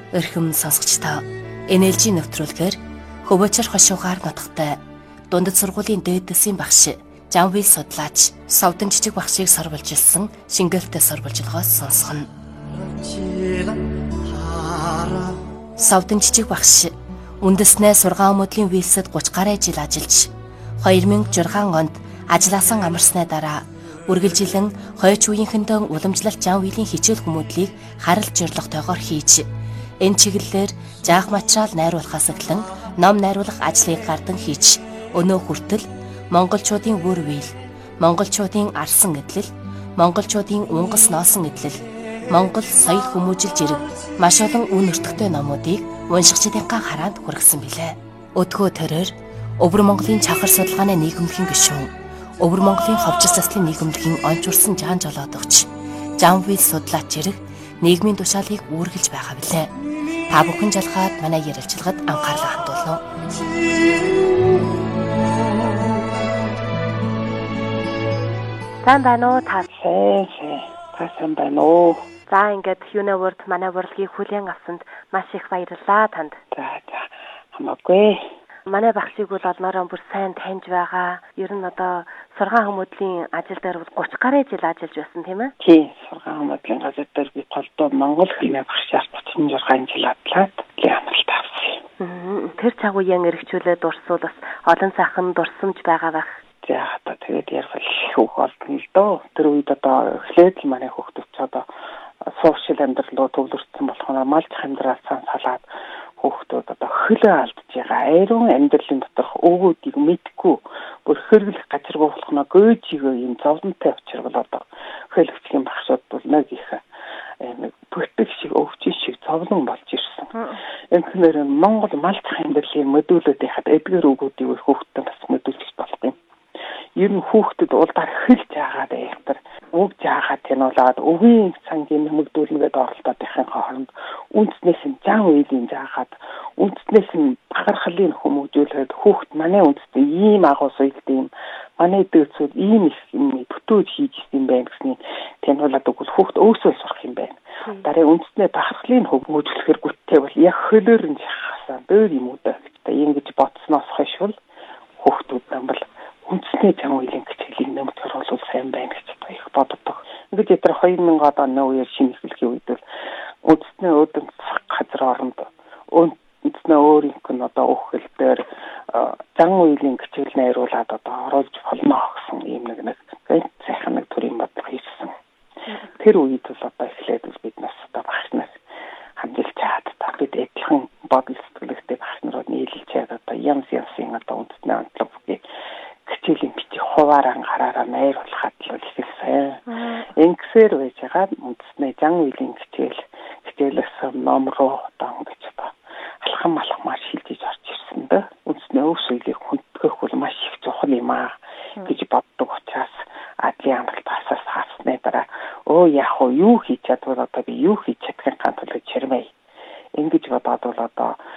Өрхөм сонсогчдоо NLG нэвтрүүлгээр хөвөөчөр хошуугаар нутагтай дундад сургуулийн дээд дэсийн багш Жанвил судлаач Совдон жижиг багшийг сорволж илсэн шингээлтэй сурвалжилгоос сонсгоно. Совдон жижиг багш үндэснээ сургаан өмөдлийн вилсэд 30 гаруй жил ажиллаж 2006 онд ажилласан амарсны дараа үргэлжилэн хойч үеийнхэндээ уламжлалт Жанвилийн хичээл хүмүүдлийг харалж зорилготойгоор хийж энэ чиглэлээр жаах материал найруулахаас эхлэн ном найруулах ажлыг гардан хийж өнөө хүртэл монголчуудын бүр вил, монголчуудын арсан эдлэл, монголчуудын унгас носон эдлэл, монгол соёл хүмүүжил жирэг маш олон үн өртөгтэй номуудыг уншигчдынхаа хараанд хүргэсэн билээ. Өдгөө төрөөр Өвөр Монголын чанхар судалгааны нийгэмлэгийн гишүүн, Өвөр Монголын ховжир заслын нийгэмлэгийн онц урсан Жан жолоодогч Жанвил судлаач жирэг нийгмийн тушаалыг үүргэлж байгаа билээ. Та бүхэн жалгаад манай ярилцлагад анхаарлаа хандуулно. Сайн байна уу та? Сайн байна уу. За ингээд Uniworld манай урлагийг хүлээн авсанд маш их баярлалаа танд. За хамаагүй. Манай багшийг бол олноороо бүр сайн таньж байгаа. Ер нь одоо сургаан хүмүүдлийн ажил дээр 30 гаруй жил ажиллаж байсан тийм ээ? Тийм, сургаан хүмүүдлийн ажил дээр би голдоо Монгол хэлний багшаар 36 жил ажиллаад амралт авсан. Тэр цагууян эргчүүлээд дурсвал бас олон сайхан дурсамж байгаа байх. За одоо тэгээд ярил хөөх олдно л доо. Тэр үед одоо эхлээд л манай хүүхдүүд ч одоо сууршил амьдралуу төвлөрсөн болохоор малч амьдралаас салаад хүүхдүүд одоо хөлөө алдж байгаа. Ариун амьдралын доторх өвгүүдийг мэдгүй бүр хэрэглэх газаргүй болохно гөөжигөө юм зовлонтой учраас одоо хөлөгчгийн багшууд бол нэг их бүтэг шиг өвчин шиг зовлон болж ирсэн. Энэхээр Монгол малч амьдралын мөдүүлээд яхад эдгээр өвгүүдийг хүүхдэд бас мөдүүлж болох юм. Ер нь хүүхдэд улдаар хэлж байгаа байхтар үг жаагаад тянуулаад өвгийн сангийн нэмэгдүүлнэгээд оролдоод байхын хооронд үндснээс нь Жан Вилийн жаагаад үндснээс нь багархлын хүмүүжүүлээд хүүхд манай үндэстэн ийм агуу соёлтой юм манай дээдсүүд ийм их бүтөөж хийж ирсэн байх гэсний тянуулаад өгвөл хүүхд өөсөө сурах юм байна. Дараа үндснээ багархлын хүмүүжүүлэхээр гүттэй бол яг хөлөөр нь шахасан дөр юм уу да. Ингэж бодсноос хойш хүүхдүүд намбал үндсний Жан Вилийн хичээлийн нэмэлт оруулал сайн байна гэж их боддог. Ингээд тэр 2000 оны үеэр шинэ эхлэхийн үед бол үндсний өөдөн цаг газар оронд үндснээ өөрийнх нь одоо өөхөл дээр Жан Вилийн хичээл найруулад одоо оруулж болно гэсэн ийм нэг сайхан нэг төрлийн бодлого хийсэн. Тэр үед бол одоо эхлээд бид нас одоо багшнаас хамжилж чаад бид адилхан бодол сэтгэлтэй багш нарууд нийлж чаад одоо янз янзын одоо үндсний онцлогыг хичээлийн бичиг хуваараа гараараа найруулахад л хэлсэн. Ингэсээр байж байгаа үндэснээ Жан Вилийн хичээлээс ном руу одоо ингэж одоо алхам малхмаар шилжиж орж ирсэн дээ. Үндэснээ өвсөөлийг хүндгэх бол маш их чухал юм аа гэж боддог учраас адлын амралтаас хасны дараа яг юу хийж чадвал одоо би юу хийж чадахын тулд чирмээ. Ингэж бодоод бол одоо